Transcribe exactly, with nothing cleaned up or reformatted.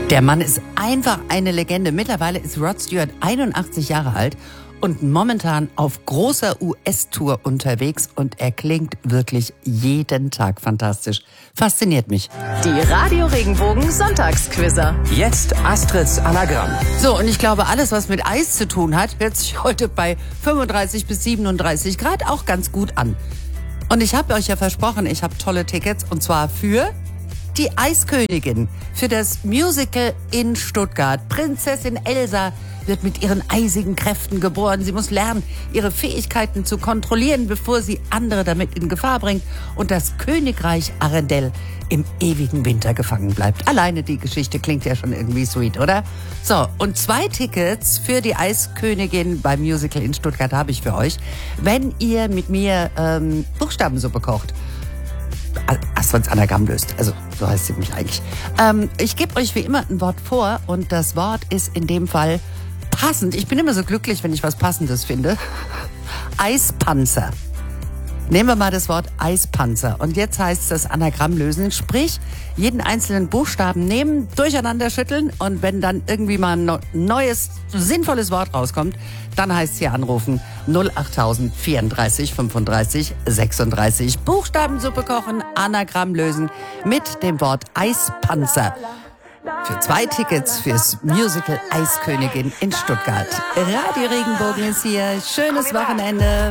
Der Mann ist einfach eine Legende. Mittlerweile ist Rod Stewart einundachtzig Jahre alt und momentan auf großer U S-Tour unterwegs und er klingt wirklich jeden Tag fantastisch. Fasziniert mich. Die Radio Regenbogen Sonntagsquizzer. Jetzt Astrids Anagramm. So, und ich glaube, alles, was mit Eis zu tun hat, hört sich heute bei fünfunddreißig bis siebenunddreißig Grad auch ganz gut an. Und ich habe euch ja versprochen, ich habe tolle Tickets und zwar für die Eiskönigin, für das Musical in Stuttgart. Prinzessin Elsa wird mit ihren eisigen Kräften geboren. Sie muss lernen, ihre Fähigkeiten zu kontrollieren, bevor sie andere damit in Gefahr bringt und das Königreich Arendelle im ewigen Winter gefangen bleibt. Alleine die Geschichte klingt ja schon irgendwie sweet, oder? So, und zwei Tickets für die Eiskönigin beim Musical in Stuttgart habe ich für euch, wenn ihr mit mir ähm, Buchstabensuppe kocht. Astrids Anagramm löst. Also, so heißt sie nämlich eigentlich. Ähm, ich gebe euch wie immer ein Wort vor und das Wort ist in dem Fall passend. Ich bin immer so glücklich, wenn ich was Passendes finde. Eispanzer. Nehmen wir mal das Wort Eispanzer. Und jetzt heißt es das Anagramm lösen. Sprich, jeden einzelnen Buchstaben nehmen, durcheinander schütteln und wenn dann irgendwie mal ein neues, sinnvolles Wort rauskommt, dann heißt es hier anrufen null achttausend vierunddreißig fünfunddreißig sechsunddreißig. Buchstabensuppe kochen, Anagramm lösen mit dem Wort Eispanzer. Für zwei Tickets fürs Musical Eiskönigin in Stuttgart. Radio Regenbogen ist hier. Schönes Wochenende.